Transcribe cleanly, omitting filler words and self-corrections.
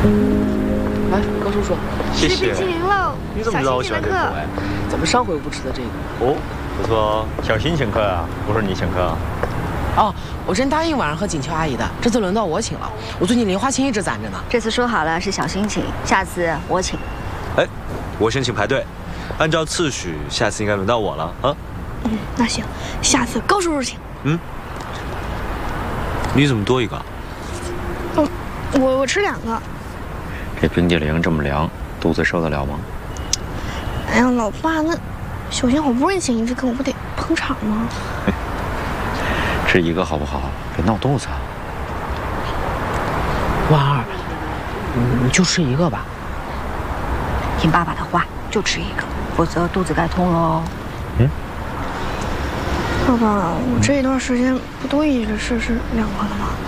来，高叔叔， 谢谢。 吃冰淇淋喽！ 你怎么知道我喜欢这个口味？ 咱们上回不吃的这个。 哦，不错哦。小新请客啊，不是你请客啊。 哦，我真答应晚上和锦秋阿姨的，这次轮到我请了。我最近零花钱一直攒着呢。 这次说好了是小新请，下次我请。 哎，我先请排队，按照次序，下次应该轮到我了啊。 那行，下次高叔叔请。 你怎么多一个？ 我吃2个。 这冰激凌这么凉，肚子受得了吗？ 哎呀，老爸，那小新好不容易请一次客，我不得捧场吗？ 吃一个好不好？别闹肚子啊！ 婉儿，你就吃一个吧。 听爸爸的话，就吃一个，否则肚子该痛喽。爸爸，我这一段时间不都一直吃2个的吗？